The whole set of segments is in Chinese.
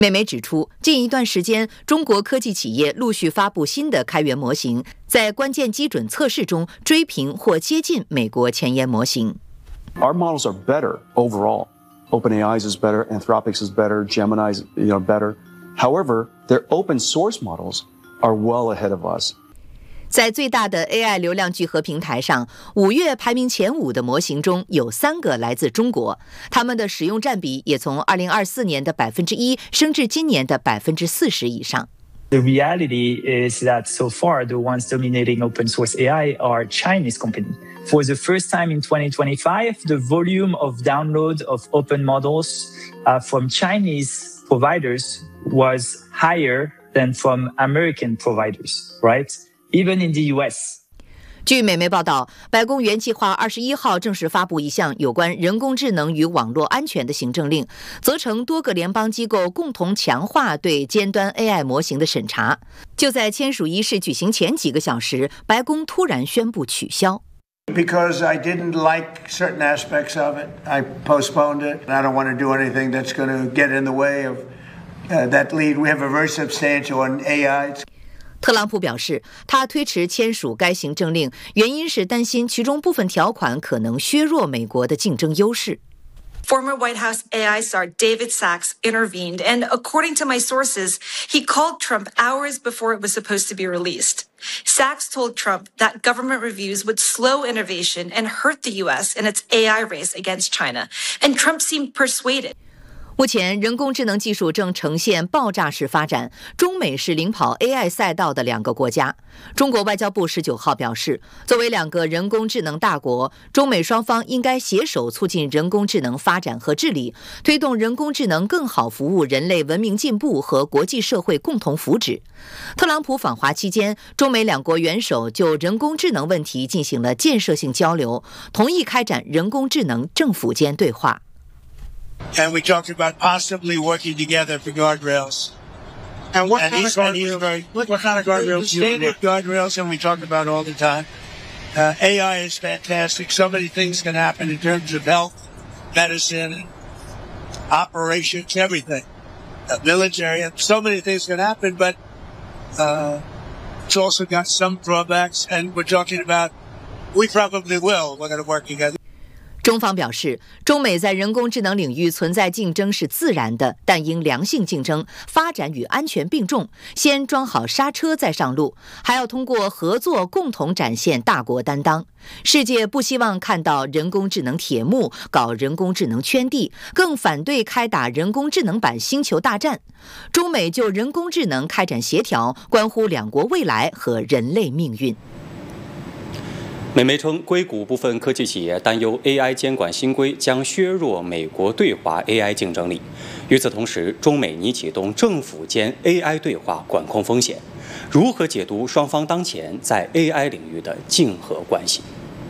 美媒指出，近一段时间，中国科技企业陆续发布新的开源模型，在关键基准测试中追平或接近美国前沿模型。 Our models are better overall. OpenAI's is better, Anthropic's is better, Gemini's better. However, their open source models are well ahead of us. 在最大的 AI 流量聚合平台上，5月排名前5的模型中有3个来自中国，他们的使用占比也从2024年的1%升至今年的40%以上。 The reality is that so far, the ones dominating open source AI are Chinese companies. For the first time in 2025, the volume of download of open models from Chinese providers was higher than from American providers, right? Even in the US. 据美媒报道，白宫原计划21号正式发布一项有关人工智能与网络安全的行政令，责成多个联邦机构共同强化对尖端 AI 模型的审查。就在签署仪式举行前几个小时，白宫突然宣布取消。 Because I didn't like certain aspects of it, I postponed it. I don't want to do anything that's going to get in the way of that lead. We have a very substantial on AI. 特朗普表示，他推迟签署该行政令，原因是担心其中部分条款可能削弱美国的竞争优势。 Former White House AI star David Sacks intervened, and according to my sources, he called Trump hours before it was supposed to be released. Sacks told Trump that government reviews would slow innovation and hurt the U.S. in its AI race against China, and Trump seemed persuaded. 目前，人工智能技术正呈现爆炸式发展，中美是领跑 AI 赛道的2个国家。中国外交部19号表示，作为2个人工智能大国，中美双方应该携手促进人工智能发展和治理，推动人工智能更好服务人类文明进步和国际社会共同福祉。特朗普访华期间，中美2国元首就人工智能问题进行了建设性交流，同意开展人工智能政府间对话。 And we talked about possibly working together for guardrails. And what kind of guardrails? Standard guardrails, and we talk about all the time. AI is fantastic. So many things can happen in terms of health, medicine, operations, everything. Military, so many things can happen, but it's also got some drawbacks. And we're talking about, we probably will. We're going to work together. 中方表示，中美在人工智能领域存在竞争是自然的，但应良性竞争，发展与安全并重，先装好刹车再上路，还要通过合作共同展现大国担当。世界不希望看到人工智能铁幕，搞人工智能圈地，更反对开打人工智能版星球大战。中美就人工智能开展协调，关乎2国未来和人类命运。 美媒称，硅谷部分科技企业担忧 AI 监管新规将削弱美国对华 AI 竞争力。与此同时，中美拟启动政府间 AI 对话管控风险。如何解读双方当前在 AI 领域的竞合关系？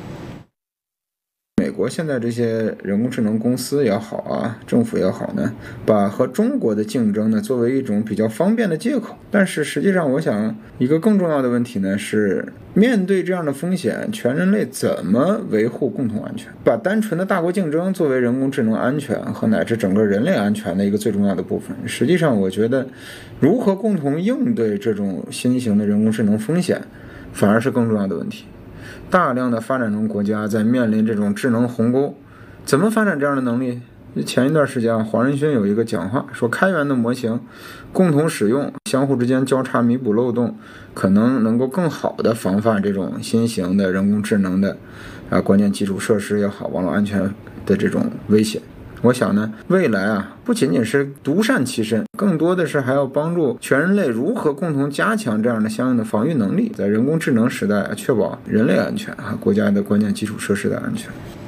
美国现在这些人工智能公司也好啊，政府也好呢，把和中国的竞争呢作为一种比较方便的借口。但是实际上，我想一个更重要的问题呢是，面对这样的风险，全人类怎么维护共同安全？把单纯的大国竞争作为人工智能安全和乃至整个人类安全的一个最重要的部分。实际上，我觉得如何共同应对这种新型的人工智能风险，反而是更重要的问题。大量的发展中国家在面临这种智能鸿沟，怎么发展这样的能力？前一段时间黄仁勋有一个讲话说，开源的模型共同使用，相互之间交叉弥补漏洞，可能够更好的防范这种新型的人工智能的关键基础设施也好，网络安全的这种威胁。我想呢，未来不仅仅是独善其身，更多的是还要帮助全人类如何共同加强这样的相应的防御能力，在人工智能时代确保人类安全和国家的关键基础设施的安全。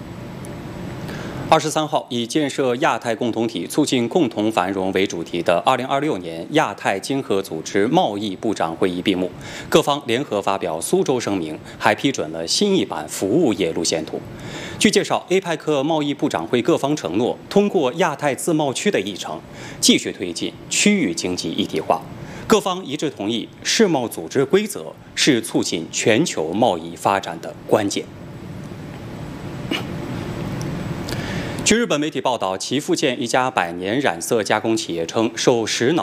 23号，以建设亚太共同体、促进共同繁荣为主题的2026年亚太经合组织贸易部长会议闭幕，各方联合发表苏州声明，还批准了新一版服务业路线图。据介绍，APEC 贸易部长会各方承诺，通过亚太自贸区的议程，继续推进区域经济一体化。各方一致同意，世贸组织规则是促进全球贸易发展的关键。 据日本媒体报道，岐阜县一家百年染色加工企业称，受石脑